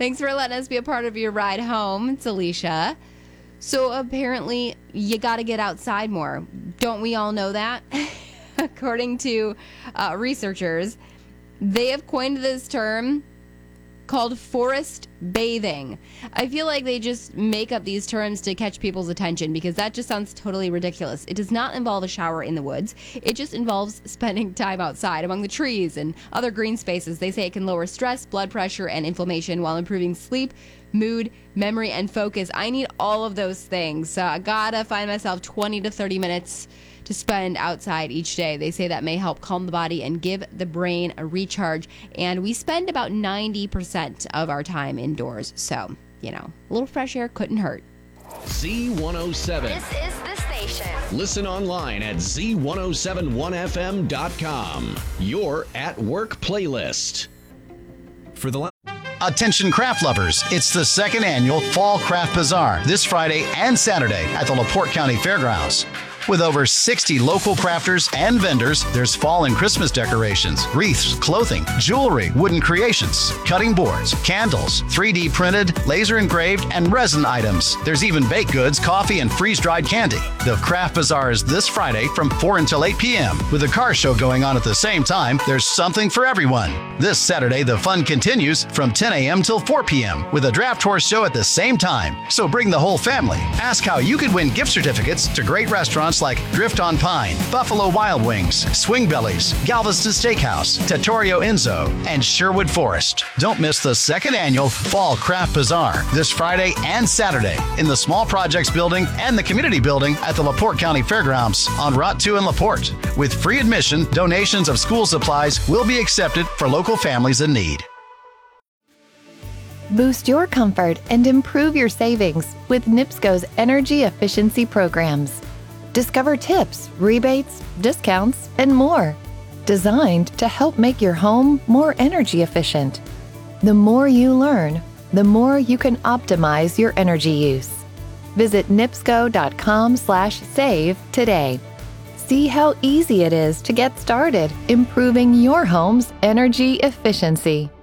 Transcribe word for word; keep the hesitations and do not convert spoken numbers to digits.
Thanks for letting us be a part of your ride home. It's Alicia. So apparently you got to get outside more. Don't we all know that? According to uh, researchers, they have coined this term called forest bathing. I feel like they just make up these terms to catch people's attention because that just sounds totally ridiculous. It does not involve a shower in the woods. It just involves spending time outside among the trees and other green spaces. They say it can lower stress, blood pressure, and inflammation while improving sleep, mood, memory, and focus. I need all of those things. So I gotta find myself twenty to thirty minutes to spend outside each day. They say that may help calm the body and give the brain a recharge. And we spend about ninety percent of our time indoors. So, you know, a little fresh air couldn't hurt. Z one oh seven. This is the station. Listen online at Z ten seventy-one F M dot com. Your at work playlist. For the la- Attention craft lovers, it's the second annual Fall Craft Bazaar this Friday and Saturday at the LaPorte County Fairgrounds. With over sixty local crafters and vendors, there's fall and Christmas decorations, wreaths, clothing, jewelry, wooden creations, cutting boards, candles, three D printed, laser engraved, and resin items. There's even baked goods, coffee, and freeze-dried candy. The Craft Bazaar is this Friday from four until eight p.m. With a car show going on at the same time, there's something for everyone. This Saturday, the fun continues from ten a.m. till four p.m. with a draft horse show at the same time. So bring the whole family. Ask how you could win gift certificates to great restaurants like Drift on Pine, Buffalo Wild Wings, Swing Bellies, Galveston Steakhouse, Trattoria Enzo, and Sherwood Forest. Don't miss the second annual Fall Craft Bazaar this Friday and Saturday in the Small Projects Building and the Community Building at the LaPorte County Fairgrounds on Route two in LaPorte. With free admission, donations of school supplies will be accepted for local families in need. Boost your comfort and improve your savings with N I P S Co's energy efficiency programs. Discover tips, rebates, discounts, and more, designed to help make your home more energy efficient. The more you learn, the more you can optimize your energy use. Visit nipsco.com slash save today. See how easy it is to get started improving your home's energy efficiency.